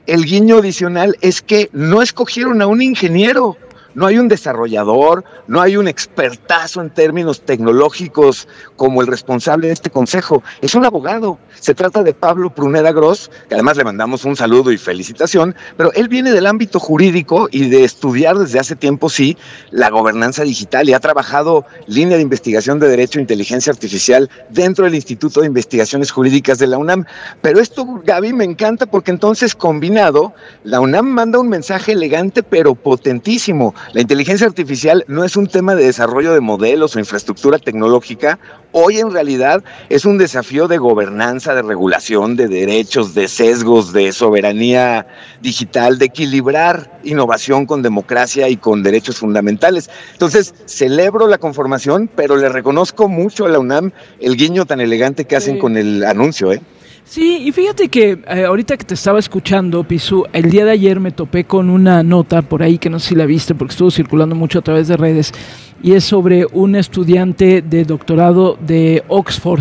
el guiño adicional es que no escogieron a un ingeniero. No hay un desarrollador, no hay un expertazo en términos tecnológicos como el responsable de este consejo. Es un abogado. Se trata de Pablo Pruneda Gross, que además le mandamos un saludo y felicitación, pero él viene del ámbito jurídico y de estudiar desde hace tiempo, sí, la gobernanza digital y ha trabajado línea de investigación de Derecho e Inteligencia Artificial dentro del Instituto de Investigaciones Jurídicas de la UNAM. Pero esto, Gaby, me encanta porque entonces combinado, la UNAM manda un mensaje elegante pero potentísimo. La inteligencia artificial no es un tema de desarrollo de modelos o infraestructura tecnológica. Hoy en realidad es un desafío de gobernanza, de regulación, de derechos, de sesgos, de soberanía digital, de equilibrar innovación con democracia y con derechos fundamentales. Entonces, celebro la conformación, pero le reconozco mucho a la UNAM el guiño tan elegante que hacen con el anuncio, ¿eh? Sí, y fíjate que ahorita que te estaba escuchando, Pisu, el día de ayer me topé con una nota por ahí que no sé si la viste porque estuvo circulando mucho a través de redes, y es sobre un estudiante de doctorado de Oxford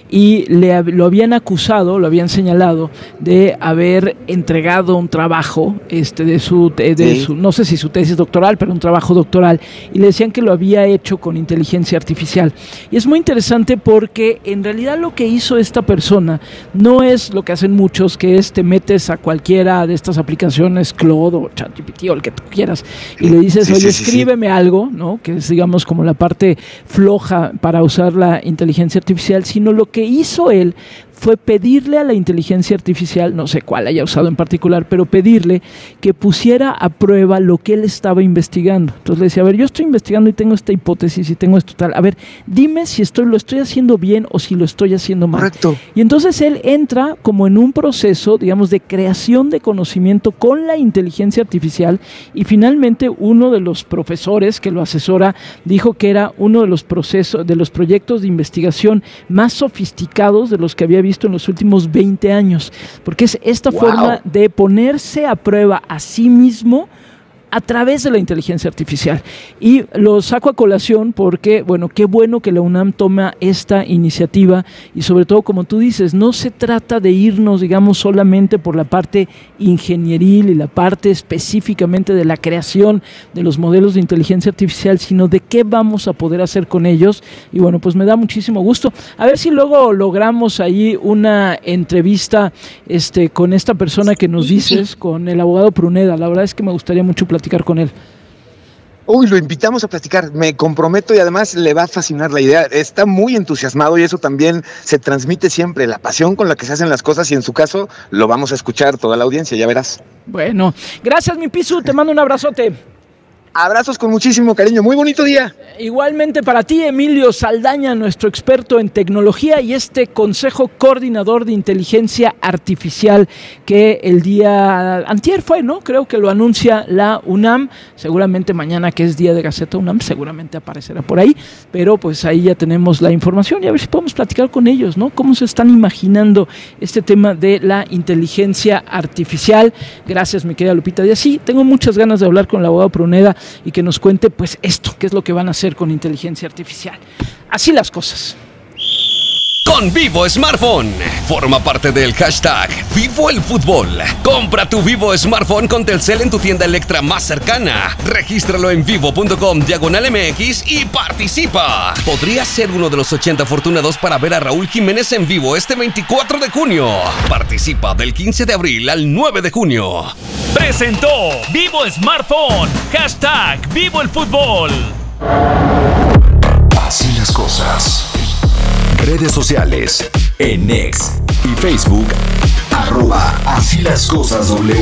y lo habían acusado, lo habían señalado de haber entregado un trabajo de su no sé si su tesis doctoral, pero un trabajo doctoral, y le decían que lo había hecho con inteligencia artificial. Y es muy interesante porque en realidad lo que hizo esta persona no es lo que hacen muchos, que es te metes a cualquiera de estas aplicaciones, Claude o ChatGPT o el que tú quieras, y le dices, oye, escríbeme algo, ¿no? Que es, digamos, como la parte floja para usar la inteligencia artificial, sino lo que hizo él fue pedirle a la inteligencia artificial, no sé cuál haya usado en particular, pero pedirle que pusiera a prueba lo que él estaba investigando. Entonces le decía, a ver, yo estoy investigando y tengo esta hipótesis y tengo esto tal, a ver, dime si lo estoy haciendo bien o si lo estoy haciendo mal. Correcto. Y entonces él entra como en un proceso, digamos, de creación de conocimiento con la inteligencia artificial, y finalmente uno de los profesores que lo asesora dijo que era uno de los proyectos de investigación más sofisticados de los que había visto en los últimos 20 años, porque es esta forma de ponerse a prueba a sí mismo a través de la inteligencia artificial. Y lo saco a colación porque, bueno, qué bueno que la UNAM toma esta iniciativa, y sobre todo, como tú dices, no se trata de irnos, digamos, solamente por la parte ingenieril y la parte específicamente de la creación de los modelos de inteligencia artificial, sino de qué vamos a poder hacer con ellos. Y bueno, pues me da muchísimo gusto. A ver si luego logramos ahí una entrevista con esta persona que nos dices, con el abogado Pruneda. La verdad es que me gustaría mucho platicar con él. Uy, lo invitamos a platicar, me comprometo, y además le va a fascinar la idea. Está muy entusiasmado y eso también se transmite siempre, la pasión con la que se hacen las cosas, y en su caso lo vamos a escuchar toda la audiencia, ya verás. Bueno, gracias, mi Pisu, te mando un abrazote. Abrazos con muchísimo cariño, muy bonito día. Igualmente para ti, Emilio Saldaña, nuestro experto en tecnología y este Consejo Coordinador de Inteligencia Artificial que el día antier fue, ¿no? Creo que lo anuncia la UNAM, seguramente mañana, que es día de Gaceta UNAM, seguramente aparecerá por ahí, pero pues ahí ya tenemos la información y a ver si podemos platicar con ellos, ¿no? ¿Cómo se están imaginando este tema de la inteligencia artificial? Gracias, mi querida Lupita Díaz. Sí, tengo muchas ganas de hablar con el abogado Pruneda y que nos cuente pues esto, qué es lo que van a hacer con inteligencia artificial. Así las cosas. Con Vivo Smartphone. Forma parte del hashtag Vivo el Fútbol. Compra tu Vivo Smartphone con Telcel en tu tienda Electra más cercana. Regístralo en vivo.com/MX y participa. Podrías ser uno de los 80 afortunados para ver a Raúl Jiménez en vivo este 24 de junio. Participa del 15 de abril al 9 de junio. Presentó Vivo Smartphone. Hashtag Vivo el Fútbol. Así las cosas. Redes sociales, en X y Facebook, @Así las cosas W.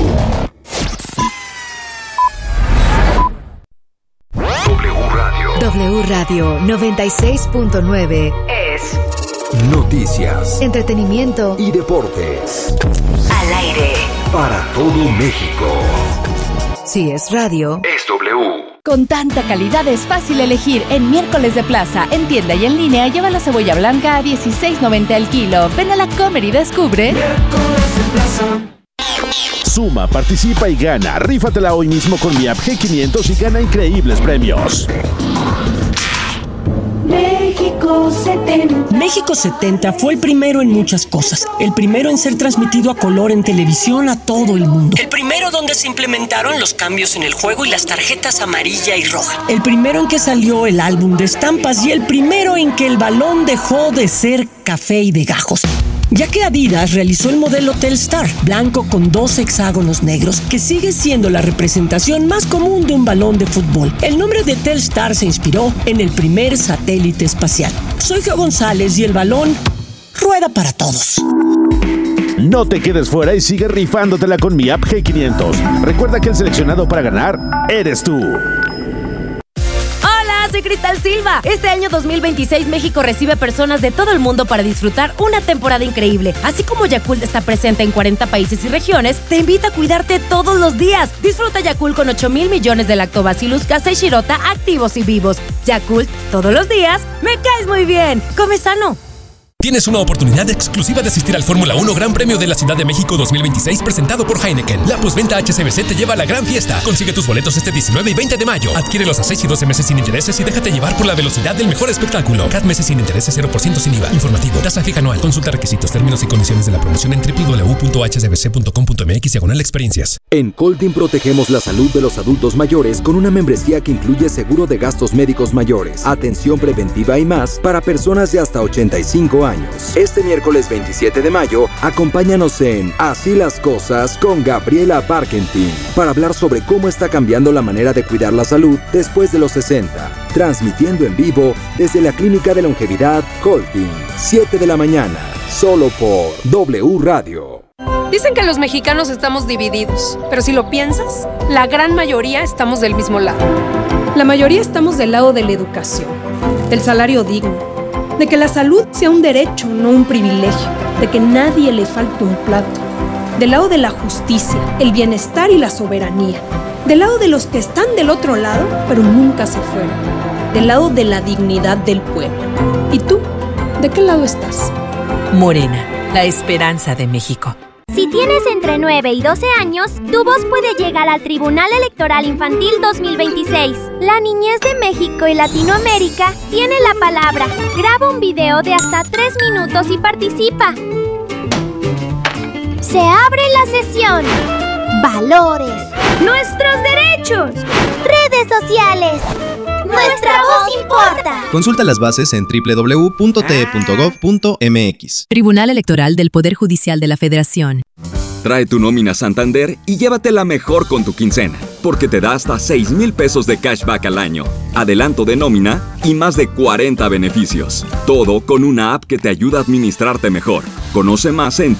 W Radio 96.9 es noticias, entretenimiento y deportes. Al aire. Para todo México. Si es radio, es W. Con tanta calidad es fácil elegir. En Miércoles de Plaza, en tienda y en línea, lleva la cebolla blanca a $16.90 el kilo. Ven a la Comer y descubre. Miércoles de Plaza. Suma, participa y gana. Rífatela hoy mismo con mi app G500 y gana increíbles premios. México. México 70. México 70 fue el primero en muchas cosas. El primero en ser transmitido a color en televisión a todo el mundo. El primero donde se implementaron los cambios en el juego y las tarjetas amarilla y roja. El primero en que salió el álbum de estampas y el primero en que el balón dejó de ser café y de gajos. Ya que Adidas realizó el modelo Telstar, blanco con 2 hexágonos negros, que sigue siendo la representación más común de un balón de fútbol. El nombre de Telstar se inspiró en el primer satélite espacial. Soy Geo González y el balón rueda para todos. No te quedes fuera y sigue rifándotela con mi app G500. Recuerda que el seleccionado para ganar eres tú. Soy Cristal Silva. Este año 2026 México recibe personas de todo el mundo para disfrutar una temporada increíble. Así como Yakult está presente en 40 países y regiones, te invita a cuidarte todos los días. Disfruta Yakult con 8,000 millones de Lactobacillus casei shirota activos y vivos. Yakult, todos los días, me caes muy bien. Come sano. Tienes una oportunidad exclusiva de asistir al Fórmula 1 Gran Premio de la Ciudad de México 2026 presentado por Heineken. La postventa HSBC te lleva a la gran fiesta. Consigue tus boletos este 19 y 20 de mayo. Adquiérelos a 6 y 12 meses sin intereses y déjate llevar por la velocidad del mejor espectáculo. CAT meses sin intereses, 0% sin IVA. Informativo. Tasa fija anual. Consulta requisitos, términos y condiciones de la promoción en www.hsbc.com.mx/experiencias. En Coltin protegemos la salud de los adultos mayores con una membresía que incluye seguro de gastos médicos mayores, atención preventiva y más para personas de hasta 85 años. Este miércoles 27 de mayo, acompáñanos en Así las Cosas con Gabriela Barkentin para hablar sobre cómo está cambiando la manera de cuidar la salud después de los 60. Transmitiendo en vivo desde la Clínica de Longevidad Coltin, 7 de la mañana, solo por W Radio. Dicen que los mexicanos estamos divididos, pero si lo piensas, la gran mayoría estamos del mismo lado. La mayoría estamos del lado de la educación, del salario digno, de que la salud sea un derecho, no un privilegio, de que nadie le falte un plato, del lado de la justicia, el bienestar y la soberanía, del lado de los que están del otro lado, pero nunca se fueron, del lado de la dignidad del pueblo. ¿Y tú? ¿De qué lado estás? Morena, la esperanza de México. Si tienes entre 9 y 12 años, tu voz puede llegar al Tribunal Electoral Infantil 2026. La niñez de México y Latinoamérica tiene la palabra. Graba un video de hasta 3 minutos y participa. Se abre la sesión. Valores. Nuestros derechos. Redes sociales. Nuestra voz importa. Consulta las bases en www.te.gov.mx. Tribunal Electoral del Poder Judicial de la Federación. Trae tu nómina Santander y llévatela mejor con tu quincena, porque te da hasta 6,000 pesos de cashback al año, adelanto de nómina y más de 40 beneficios. Todo con una app que te ayuda a administrarte mejor. Conoce más en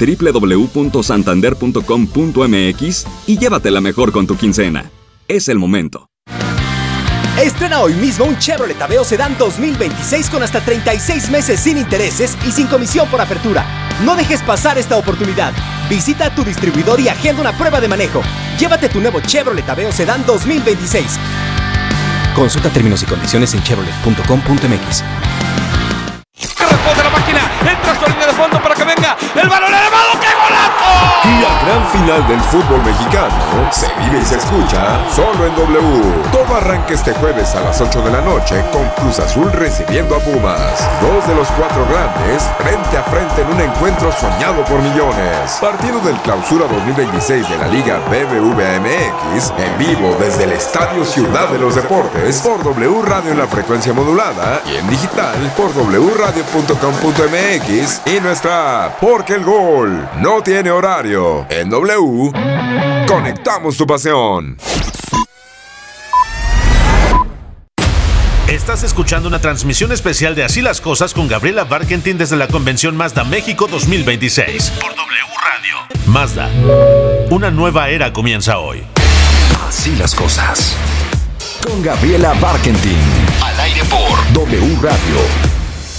www.santander.com.mx y llévatela mejor con tu quincena. Es el momento. Estrena hoy mismo un Chevrolet Aveo Sedán 2026 con hasta 36 meses sin intereses y sin comisión por apertura. No dejes pasar esta oportunidad. Visita a tu distribuidor y agenda una prueba de manejo. Llévate tu nuevo Chevrolet Aveo Sedán 2026. Consulta términos y condiciones en chevrolet.com.mx. Responde la máquina, entra su línea de fondo para que venga el balón elevado, ¡qué golazo! La gran final del fútbol mexicano se vive y se escucha solo en W. Todo arranca este jueves a las 8 de la noche con Cruz Azul recibiendo a Pumas. 2 de los 4 grandes frente a frente en un encuentro soñado por millones. Partido del Clausura 2026 de la Liga BBVA MX en vivo desde el Estadio Ciudad de los Deportes por W Radio en la frecuencia modulada y en digital por wradio.com.mx y nuestra app, porque el gol no tiene horario. En W, conectamos tu pasión. Estás escuchando una transmisión especial de Así las Cosas con Gabriela Barkentin desde la Convención Mazda México 2026 por W Radio. Mazda, una nueva era comienza hoy. Así las Cosas con Gabriela Barkentin. Al aire por W Radio.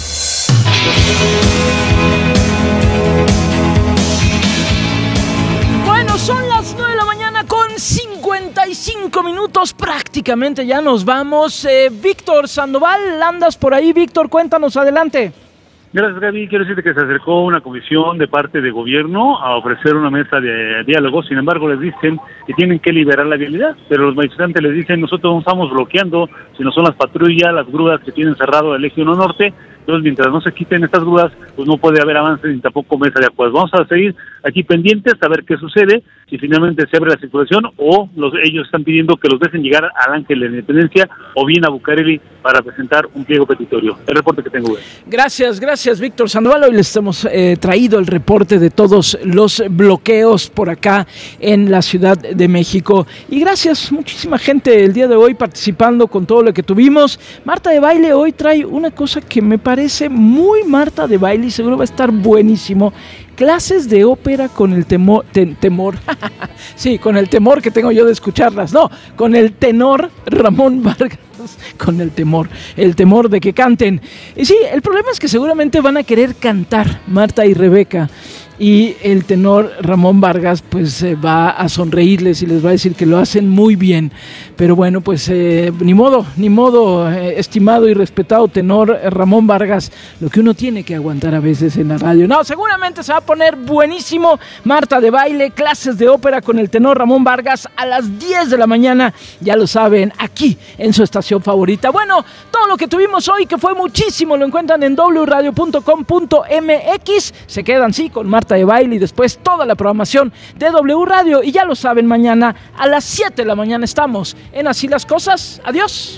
Bueno, son las 9 de la mañana con 55 minutos, prácticamente ya nos vamos. Víctor Sandoval, andas por ahí. Víctor, cuéntanos, adelante. Gracias, Gaby. Quiero decirte que se acercó una comisión de parte de gobierno a ofrecer una mesa de diálogo. Sin embargo, les dicen que tienen que liberar la vialidad, pero los manifestantes les dicen: nosotros no estamos bloqueando, sino son las patrullas, las grúas que tienen cerrado el eje 1 norte, Entonces, mientras no se quiten estas dudas, pues no puede haber avance ni tampoco mesa de acuerdos. Vamos a seguir aquí pendientes a ver qué sucede, si finalmente se abre la circulación o ellos están pidiendo que los dejen llegar al Ángel de la Independencia o bien a Bucareli para presentar un pliego petitorio. El reporte que tengo. Gracias, Víctor Sandoval. Hoy les hemos traído el reporte de todos los bloqueos por acá en la Ciudad de México. Y gracias, muchísima gente el día de hoy participando con todo lo que tuvimos. Marta de Baile hoy trae una cosa que me parece muy Marta de Baile y seguro va a estar buenísimo. Clases de ópera con el temor. Sí, con el temor que tengo yo de escucharlas. No, con el tenor Ramón Vargas. Con el temor de que canten. Y sí, el problema es que seguramente van a querer cantar Marta y Rebeca. Y el tenor Ramón Vargas pues va a sonreírles y les va a decir que lo hacen muy bien. Pero bueno, pues ni modo, estimado y respetado tenor Ramón Vargas, lo que uno tiene que aguantar a veces en la radio. No, seguramente se va a poner buenísimo. Marta de Baile, clases de ópera con el tenor Ramón Vargas a las 10 de la mañana, ya lo saben, aquí en su estación favorita. Bueno, todo lo que tuvimos hoy, que fue muchísimo, lo encuentran en wradio.com.mx. Se quedan, sí, con Marta de Baile y después toda la programación de W Radio. Y ya lo saben, mañana a las 7 de la mañana estamos en Así las Cosas. Adiós.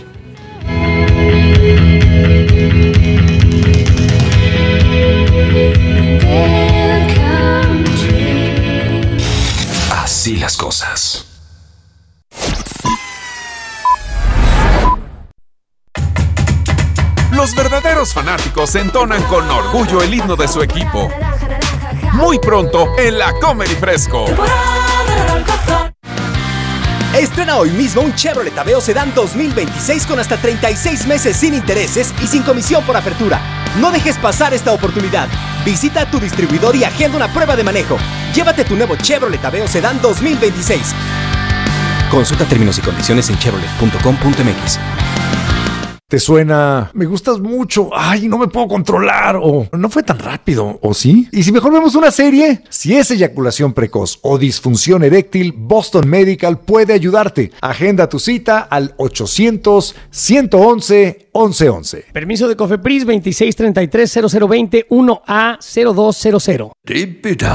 Así las cosas. Los verdaderos fanáticos entonan con orgullo el himno de su equipo. Muy pronto en la Comedy Fresco. Estrena hoy mismo un Chevrolet Aveo Sedán 2026 con hasta 36 meses sin intereses y sin comisión por apertura. No dejes pasar esta oportunidad. Visita tu distribuidor y agenda una prueba de manejo. Llévate tu nuevo Chevrolet Aveo Sedán 2026. Consulta términos y condiciones en chevrolet.com.mx. ¿Te suena? Me gustas mucho. Ay, no me puedo controlar. O no fue tan rápido. ¿O sí? ¿Y si mejor vemos una serie? Si es eyaculación precoz o disfunción eréctil, Boston Medical puede ayudarte. Agenda tu cita al 800-111-1111. Permiso de COFEPRIS 2633-0020-1A0200. Deep it down.